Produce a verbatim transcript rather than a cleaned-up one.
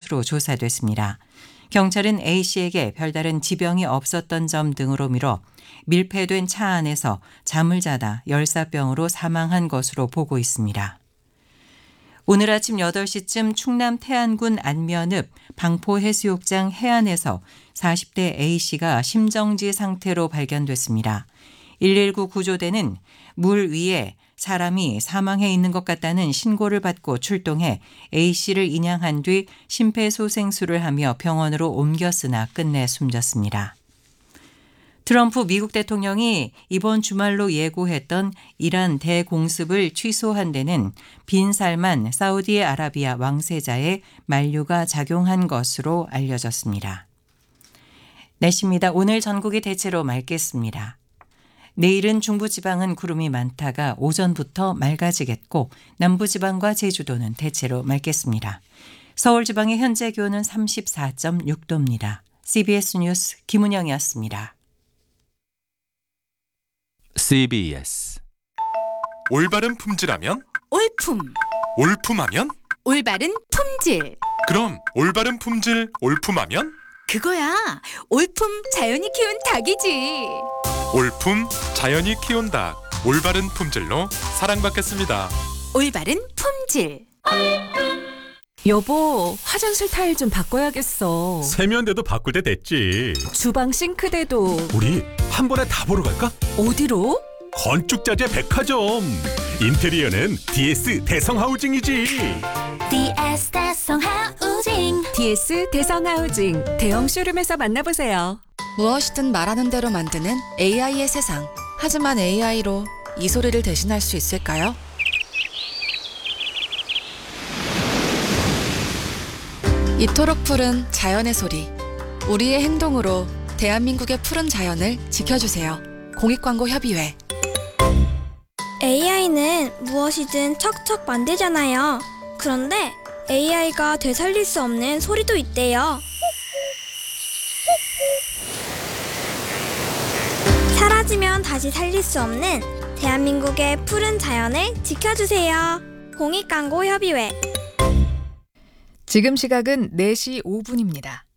것으로 조사됐습니다. 경찰은 A씨에게 별다른 지병이 없었던 점 등으로 미뤄 밀폐된 차 안에서 잠을 자다 열사병으로 사망한 것으로 보고 있습니다. 오늘 아침 여덟 시쯤 충남 태안군 안면읍 방포해수욕장 해안에서 사십 대 A씨가 심정지 상태로 발견됐습니다. 일일구 구조대는 물 위에 사람이 사망해 있는 것 같다는 신고를 받고 출동해 A씨를 인양한 뒤 심폐소생술을 하며 병원으로 옮겼으나 끝내 숨졌습니다. 트럼프 미국 대통령이 이번 주말로 예고했던 이란 대공습을 취소한 데는 빈살만 사우디아라비아 왕세자의 만류가 작용한 것으로 알려졌습니다. 날씨입니다. 오늘 전국이 대체로 맑겠습니다. 내일은 중부지방은 구름이 많다가 오전부터 맑아지겠고 남부지방과 제주도는 대체로 맑겠습니다. 서울지방의 현재 기온은 삼십사 점 육 도입니다. 씨비에스 뉴스 김은영이었습니다. 씨비에스 올바른 품질하면 올품, 올품하면 올바른 품질. 그럼 올바른 품질 올품하면 그거야. 올품 자연이 키운 닭이지. 올품 자연이 키운 닭 올바른 품질로 사랑받겠습니다. 올바른 품질. 여보, 화장실 타일 좀 바꿔야겠어. 세면대도 바꿀 때 됐지. 주방 싱크대도. 우리 한 번에 다 보러 갈까? 어디로? 건축자재 백화점. 인테리어는 디에스 대성하우징이지. 디에스 대성하우징. 디에스 대성하우징 대형 쇼룸에서 만나보세요. 무엇이든 말하는 대로 만드는 에이아이의 세상. 하지만 에이아이로 이 소리를 대신할 수 있을까요? 이토록 푸른 자연의 소리. 우리의 행동으로 대한민국의 푸른 자연을 지켜주세요. 공익광고협의회. 에이아이는 무엇이든 척척 만들잖아요. 그런데 에이아이가 되살릴 수 없는 소리도 있대요. 사라지면 다시 살릴 수 없는 대한민국의 푸른 자연을 지켜주세요. 공익광고협의회. 지금 시각은 네 시 오 분입니다.